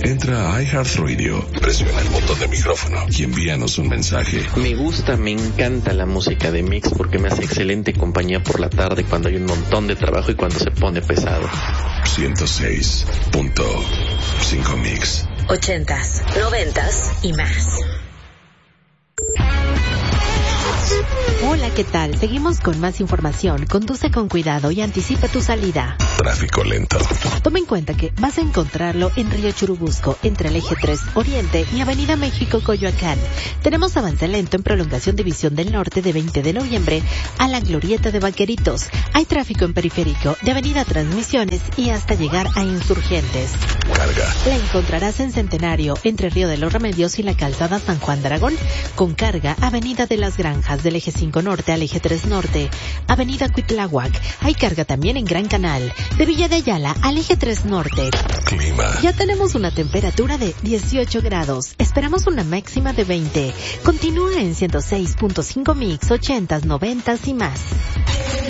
Entra a iHeartRadio, presiona el botón de micrófono y envíanos un mensaje. Me gusta, me encanta la música de Mix porque me hace excelente compañía por la tarde cuando hay un montón de trabajo y cuando se pone pesado. 106.5 Mix. 80s, 90s y más. Hola, ¿qué tal? Seguimos con más información. Conduce con cuidado y anticipa tu salida. Tráfico lento. Toma en cuenta que vas a encontrarlo en Río Churubusco, entre el eje 3 Oriente y Avenida México Coyoacán. Tenemos avance lento en prolongación División del Norte de 20 de noviembre a la Glorieta de Vaqueritos. Hay tráfico en periférico de Avenida Transmisiones y hasta llegar a Insurgentes. Carga. La encontrarás en Centenario, entre Río de los Remedios y la calzada San Juan de Aragón. Con carga, Avenida de las Granjas del eje 5 Norte al eje 3 Norte, Avenida Cuitláhuac. Hay carga también en Gran Canal, de Villa de Ayala al eje 3 Norte. Clima. Ya tenemos una temperatura de 18 grados. Esperamos una máxima de 20. Continúa en 106.5 Mix, 80s, 90s y más.